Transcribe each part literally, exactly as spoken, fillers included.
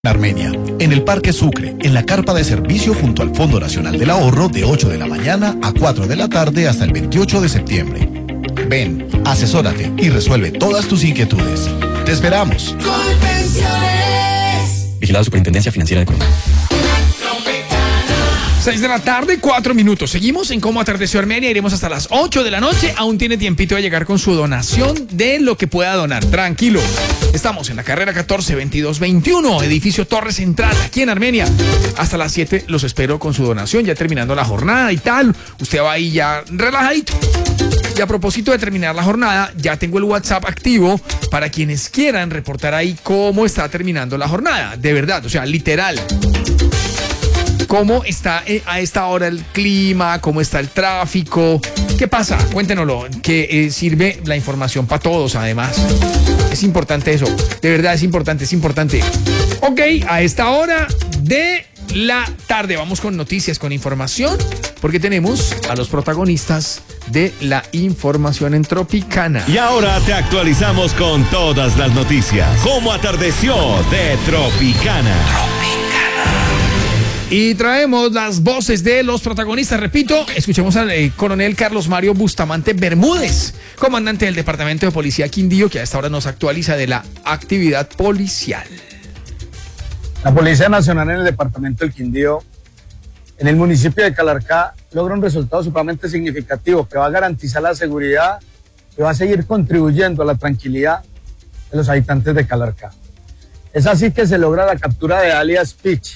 Armenia, en el Parque Sucre, en la carpa de servicio junto al Fondo Nacional del Ahorro de ocho de la mañana a cuatro de la tarde hasta el veintiocho de septiembre. Ven, asesórate y resuelve todas tus inquietudes. Te esperamos. Colpensiones. Vigilado Superintendencia Financiera de Colombia. seis de la tarde, cuatro minutos. Seguimos en Cómo Atardeció Armenia. Iremos hasta las ocho de la noche. Aún tiene tiempito de llegar con su donación de lo que pueda donar. Tranquilo. Estamos en la carrera catorce veintidós veintiuno, edificio Torre Central, aquí en Armenia. Hasta las siete los espero con su donación, ya terminando la jornada y tal. Usted va ahí ya relajadito. Y a propósito de terminar la jornada, ya tengo el WhatsApp activo para quienes quieran reportar ahí cómo está terminando la jornada. De verdad, o sea, literal. ¿Cómo está a esta hora el clima? ¿Cómo está el tráfico? ¿Qué pasa? Cuéntenoslo, que eh, sirve la información para todos, además. Es importante eso, de verdad es importante, es importante. Ok, a esta hora de la tarde vamos con noticias, con información, porque tenemos a los protagonistas de la información en Tropicana. Y ahora te actualizamos con todas las noticias. ¿Cómo atardeció de Tropicana? Y traemos las voces de los protagonistas. Repito, escuchemos al eh, coronel Carlos Mario Bustamante Bermúdez, comandante del Departamento de Policía Quindío, que a esta hora nos actualiza de la actividad policial. La Policía Nacional en el Departamento del Quindío, en el municipio de Calarcá, logra un resultado supremamente significativo que va a garantizar la seguridad y va a seguir contribuyendo a la tranquilidad de los habitantes de Calarcá. Es así que se logra la captura de alias Pitch,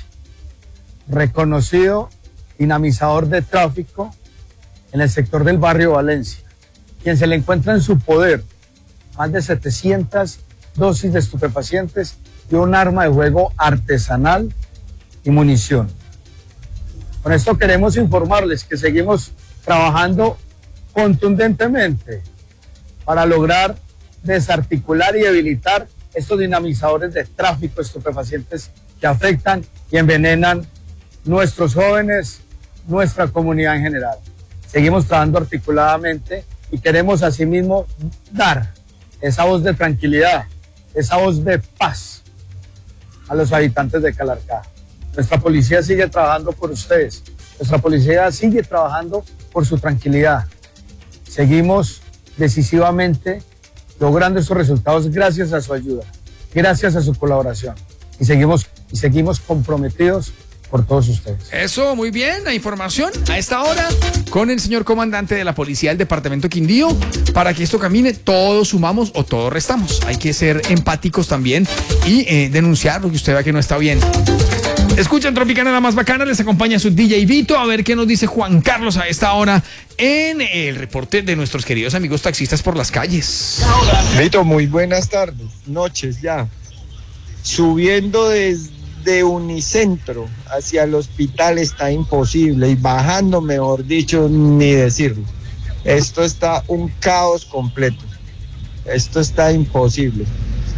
reconocido dinamizador de tráfico en el sector del barrio Valencia, quien se le encuentra en su poder más de setecientas dosis de estupefacientes y un arma de fuego artesanal y munición. Con esto queremos informarles que seguimos trabajando contundentemente para lograr desarticular y debilitar estos dinamizadores de tráfico estupefacientes que afectan y envenenan nuestros jóvenes, nuestra comunidad en general. Seguimos trabajando articuladamente y queremos asimismo dar esa voz de tranquilidad, esa voz de paz a los habitantes de Calarcá. Nuestra policía sigue trabajando por ustedes, nuestra policía sigue trabajando por su tranquilidad. Seguimos decisivamente logrando estos resultados gracias a su ayuda, gracias a su colaboración y seguimos, y seguimos comprometidos por todos ustedes. Eso, muy bien, la información a esta hora con el señor comandante de la policía del departamento Quindío. Para que esto camine, todos sumamos o todos restamos. Hay que ser empáticos también y eh, denunciar lo que usted vea que no está bien. Escuchan Tropicana, la más bacana, les acompaña su D J Vito. A ver qué nos dice Juan Carlos a esta hora en el reporte de nuestros queridos amigos taxistas por las calles. Vito, muy buenas tardes, noches ya. Subiendo desde de Unicentro hacia el hospital está imposible y bajando, mejor dicho, ni decirlo. Esto está un caos completo. Esto está imposible.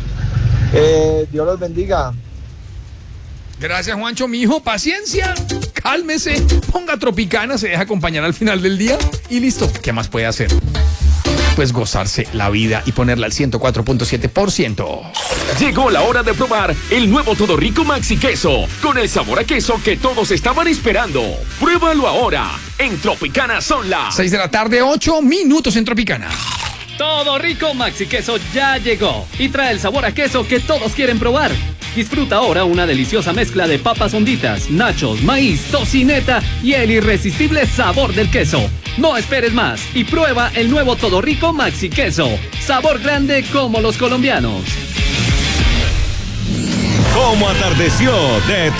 Eh, Dios los bendiga. Gracias, Juancho, mi hijo, paciencia, cálmese, ponga Tropicana, se deja acompañar al final del día y listo. ¿Qué más puede hacer? Pues gozarse la vida y ponerla al ciento cuatro punto siete por ciento. Llegó la hora de probar el nuevo Todo Rico Maxi Queso, con el sabor a queso que todos estaban esperando. Pruébalo ahora. En Tropicana son las seis de la tarde, ocho minutos en Tropicana. Todo Rico Maxi Queso ya llegó y trae el sabor a queso que todos quieren probar. Disfruta ahora una deliciosa mezcla de papas honditas, nachos, maíz, tocineta y el irresistible sabor del queso. No esperes más y prueba el nuevo Todo Rico Maxi Queso. Sabor grande como los colombianos. ¿Cómo atardeció de